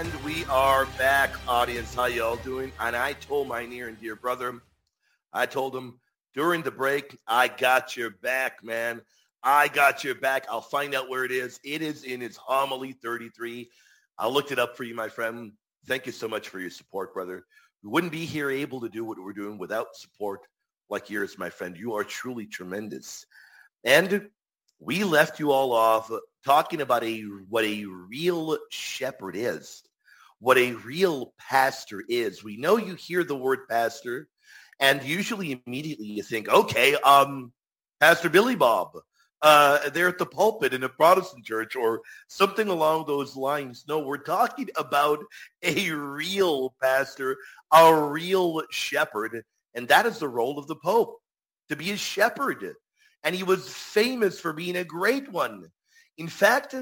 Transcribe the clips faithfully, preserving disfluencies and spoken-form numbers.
And we are back, audience. How y'all doing? And I told my near and dear brother, I told him during the break, I got your back, man. I got your back. I'll find out where it is. It is in his homily thirty-three. I looked it up for you, my friend. Thank you so much for your support, brother. We wouldn't be here able to do what we're doing without support like yours, my friend. You are truly tremendous. And we left you all off talking about a what a real shepherd is, what a real pastor is. We know you hear the word pastor, and usually immediately you think, okay, um, Pastor Billy Bob, uh, they're at the pulpit in a Protestant church or something along those lines. No, we're talking about a real pastor, a real shepherd, and that is the role of the Pope, to be a shepherd. And he was famous for being a great one. In fact,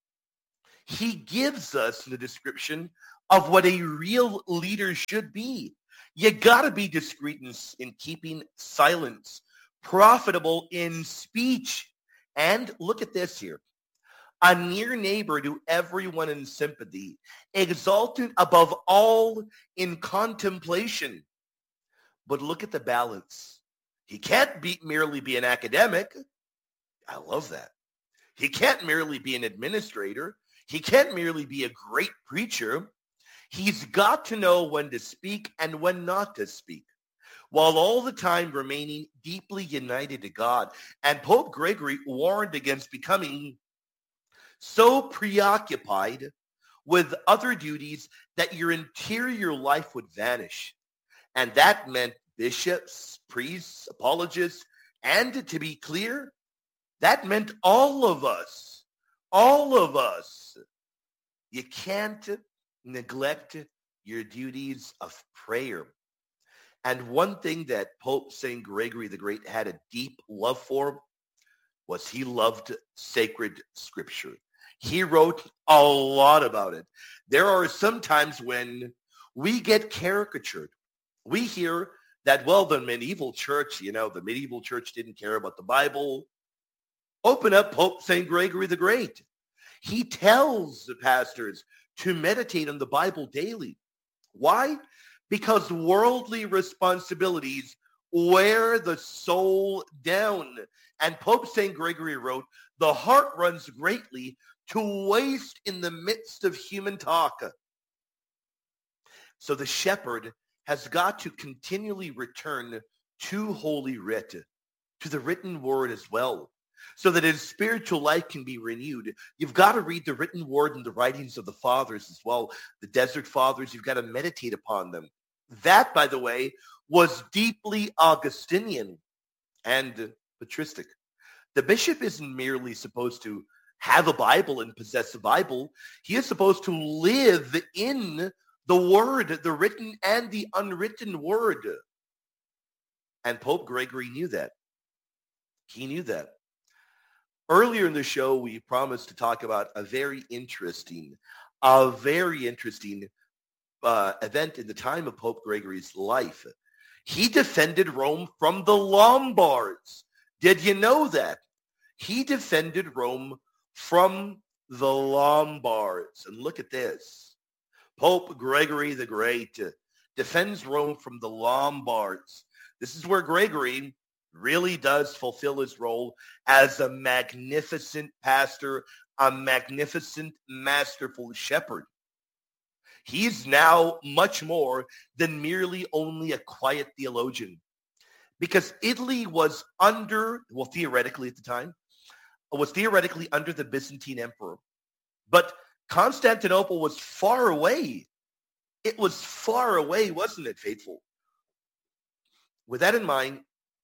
he gives us the description of what a real leader should be. You got to be discreet in, in keeping silence, profitable in speech. And look at this here. A near neighbor to everyone in sympathy, exalted above all in contemplation. But look at the balance. He can't be, merely be an academic. I love that. He can't merely be an administrator. He can't merely be a great preacher. He's got to know when to speak and when not to speak, while all the time remaining deeply united to God. And Pope Gregory warned against becoming so preoccupied with other duties that your interior life would vanish. And that meant bishops, priests, apologists, and to be clear, that meant all of us, all of us. You can't neglect your duties of prayer. And one thing that Pope Saint Gregory the Great had a deep love for was he loved sacred scripture. He wrote a lot about it. There are some times when we get caricatured. We hear that, well, the medieval church, you know, the medieval church didn't care about the Bible. Open up Pope Saint Gregory the Great. He tells the pastors to meditate on the Bible daily. Why? Because worldly responsibilities wear the soul down. And Pope Saint Gregory wrote, the heart runs greatly to waste in the midst of human talk. So the shepherd has got to continually return to Holy Writ, to the written word as well, so that his spiritual life can be renewed. You've got to read the written word and the writings of the fathers as well, the desert fathers. You've got to meditate upon them. That, by the way, was deeply Augustinian and patristic. The bishop isn't merely supposed to have a Bible and possess a Bible. He is supposed to live in the word, the written and the unwritten word. And Pope Gregory knew that. He knew that. Earlier in the show, we promised to talk about a very interesting, a very interesting uh, event in the time of Pope Gregory's life. He defended Rome from the Lombards. Did you know that? He defended Rome from the Lombards. And look at this. Pope Gregory the Great defends Rome from the Lombards. This is where Gregory really does fulfill his role as a magnificent pastor, a magnificent, masterful shepherd. He's now much more than merely only a quiet theologian, because Italy was under, well, theoretically at the time, was theoretically under the Byzantine emperor. But Constantinople was far away. It was far away, wasn't it, faithful? With that in mind,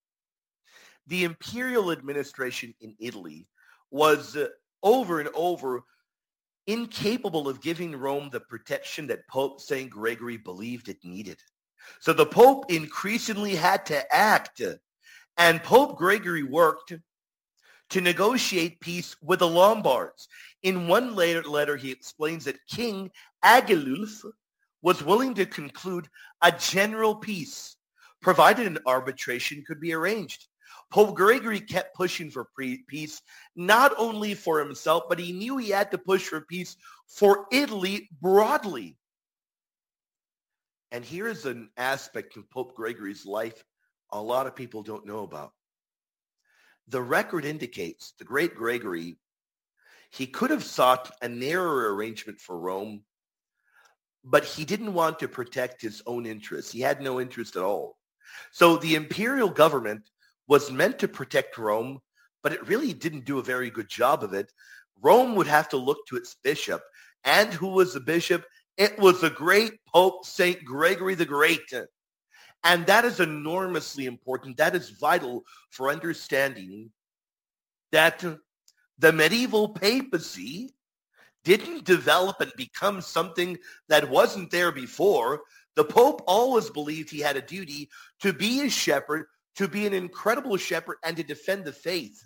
the imperial administration in Italy was uh, over and over incapable of giving Rome the protection that Pope Saint Gregory believed it needed. So the Pope increasingly had to act, and Pope Gregory worked to negotiate peace with the Lombards. In one later letter, he explains that King Agilulf was willing to conclude a general peace, provided an arbitration could be arranged. Pope Gregory kept pushing for pre- peace, not only for himself, but he knew he had to push for peace for Italy broadly. And here's an aspect of Pope Gregory's life a lot of people don't know about. The record indicates the great Gregory, he could have sought a narrower arrangement for Rome, but he didn't want to protect his own interests. He had no interest at all. So the imperial government was meant to protect Rome, but it really didn't do a very good job of it. Rome would have to look to its bishop. And who was the bishop? It was the great Pope Saint Gregory the Great. And that is enormously important. That is vital for understanding that the medieval papacy didn't develop and become something that wasn't there before. The Pope always believed he had a duty to be a shepherd, to be an incredible shepherd, and to defend the faith.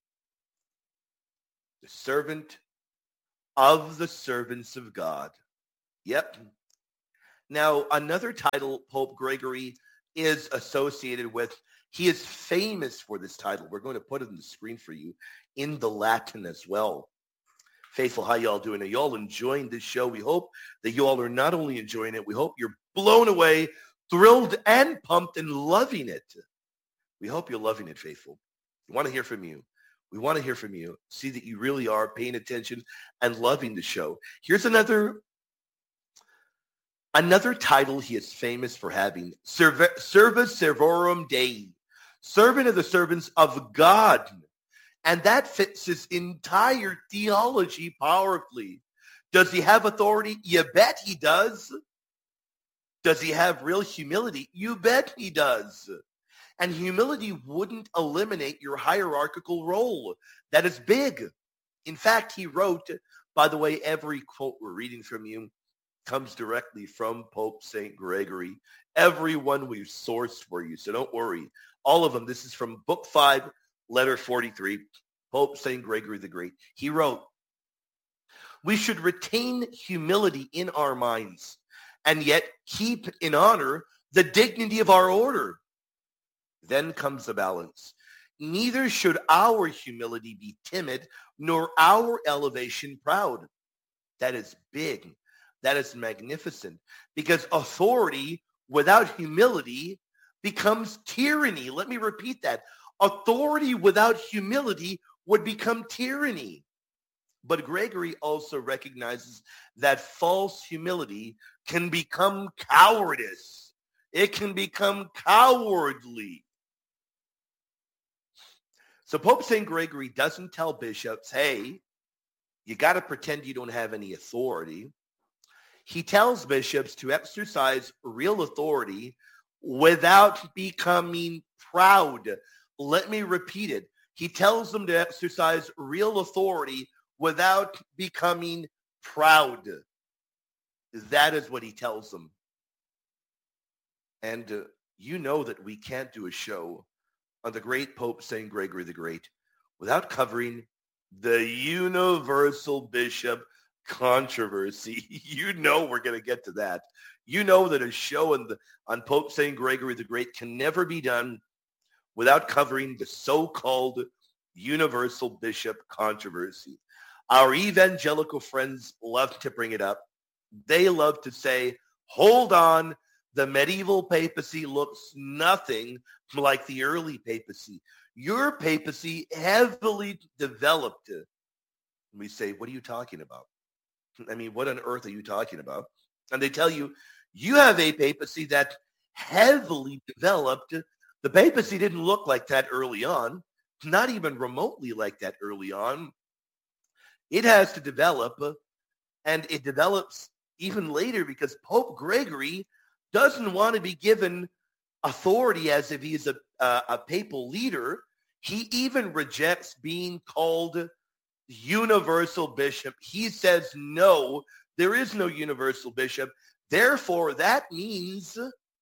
The servant of the servants of God. Yep. Now, another title Pope Gregory is associated with, he is famous for this title. We're going to put it on the screen for you in the Latin as well. Faithful, how y'all doing? Are y'all enjoying this show? We hope that you all are not only enjoying it, we hope you're blown away, thrilled, and pumped and loving it. We hope you're loving it, faithful. We want to hear from you. We want to hear from you. See that you really are paying attention and loving the show. Here's another Another title he is famous for having, Serva Servorum Dei, servant of the servants of God. And that fits his entire theology powerfully. Does he have authority? You bet he does. Does he have real humility? You bet he does. And humility wouldn't eliminate your hierarchical role. That is big. In fact, he wrote, by the way, every quote we're reading from you comes directly from Pope Saint Gregory. Every one we've sourced for you, so don't worry. All of them. This is from Book five, Letter forty-three, Pope Saint Gregory the Great. He wrote, we should retain humility in our minds and yet keep in honor the dignity of our order. Then comes the balance. Neither should our humility be timid, nor our elevation proud. That is big. That is magnificent, because authority without humility becomes tyranny. Let me repeat that. Authority without humility would become tyranny. But Gregory also recognizes that false humility can become cowardice. It can become cowardly. So Pope Saint Gregory doesn't tell bishops, hey, you got to pretend you don't have any authority. He tells bishops to exercise real authority without becoming proud. Let me repeat it. He tells them to exercise real authority without becoming proud. That is what he tells them. And uh, you know that we can't do a show on the great Pope Saint Gregory the Great without covering the universal bishop controversy. You know we're going to get to that. You know that a show on, the, on Pope Saint Gregory the Great can never be done without covering the so-called universal bishop controversy. Our evangelical friends love to bring it up. They love to say, hold on, the medieval papacy looks nothing like the early papacy. Your papacy heavily developed. And we say, what are you talking about? I mean, what on earth are you talking about? And they tell you, you have a papacy that heavily developed. The papacy didn't look like that early on, not even remotely like that early on. It has to develop, and it develops even later because Pope Gregory doesn't want to be given authority as if he's a, a, a papal leader. He even rejects being called universal bishop. He says, no, there is no universal bishop. Therefore, that means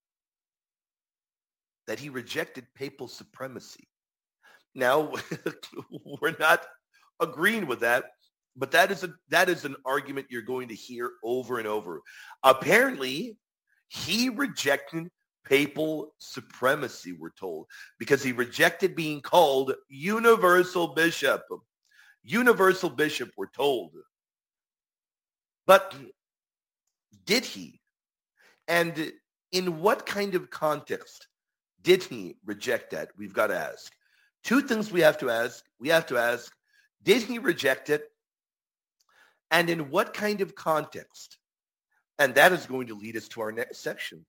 that he rejected papal supremacy. Now, we're not agreeing with that, but that is a that is an argument you're going to hear over and over. Apparently, he rejected papal supremacy, we're told, because he rejected being called universal bishop. Universal bishop, we're told. But did he? And in what kind of context did he reject that? We've got to ask. Two things we have to ask. We have to ask, did he reject it? And in what kind of context? And that is going to lead us to our next section.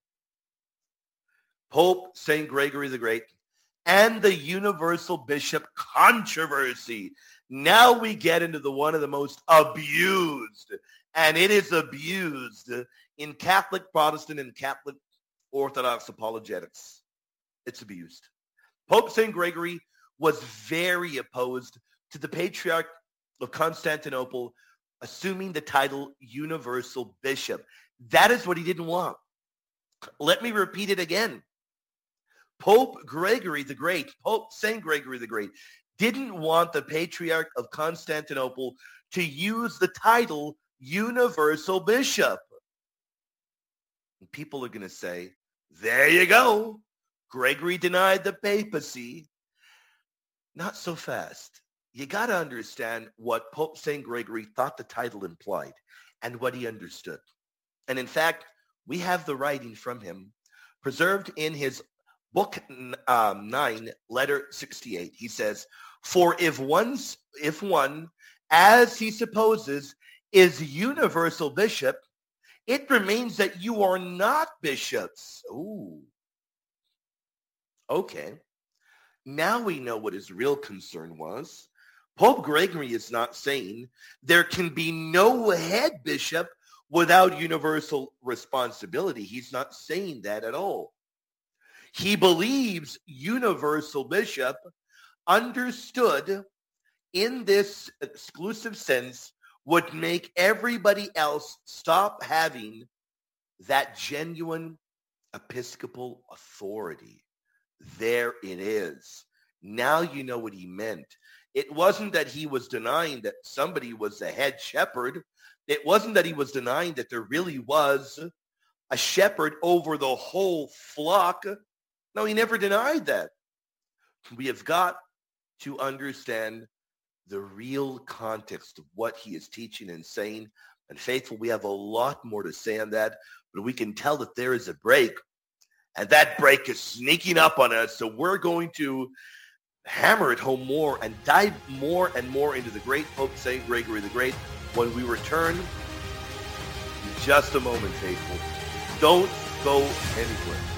Pope Saint Gregory the Great and the universal bishop controversy. Now we get into the one of the most abused, and it is abused in Catholic, Protestant, and Catholic Orthodox apologetics. It's abused. Pope Saint Gregory was very opposed to the Patriarch of Constantinople assuming the title universal bishop. That is what he didn't want. Let me repeat it again. Pope Gregory the Great, Pope Saint Gregory the Great, didn't want the Patriarch of Constantinople to use the title universal bishop. And people are going to say, there you go. Gregory denied the papacy. Not so fast. You got to understand what Pope Saint Gregory thought the title implied and what he understood. And in fact, we have the writing from him preserved in his book um, nine, letter sixty-eight. He says, for if one's, if one, as he supposes, is universal bishop, it remains that you are not bishops. Ooh. Okay. Now we know what his real concern was. Pope Gregory is not saying there can be no head bishop without universal responsibility. He's not saying that at all. He believes universal bishop understood in this exclusive sense would make everybody else stop having that genuine episcopal authority. There it is. Now you know what he meant. It wasn't that he was denying that somebody was the head shepherd. It wasn't that he was denying that there really was a shepherd over the whole flock. No, he never denied that. We have got to understand the real context of what he is teaching and saying. And faithful, we have a lot more to say on that, but we can tell that there is a break, and that break is sneaking up on us. So we're going to hammer it home more and dive more and more into the great Pope Saint Gregory the Great when we return in just a moment, faithful. Don't go anywhere.